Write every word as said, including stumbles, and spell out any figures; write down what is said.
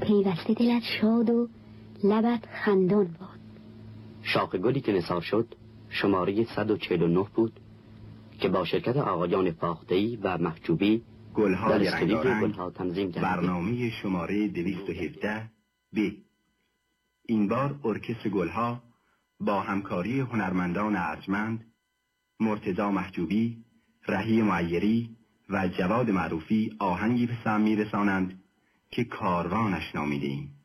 پیوسته دلت شاد و لبت خندان باد. شاخ گلی که نثار شد شماره صد و چهل و نه بود که با شرکت آقایان فاخته‌ای و محجوبی گل‌های در استودیو رنگارنگ گلها تنظیم کرده. برنامه شماره دویست و هفده ب. این بار ارکستر گلها با همکاری هنرمندان ارجمند مرتضی محجوبی، رهی معیری و جواد معروفی آهنگی به سمع می‌رسانند که کاروانش نامیده‌ایم.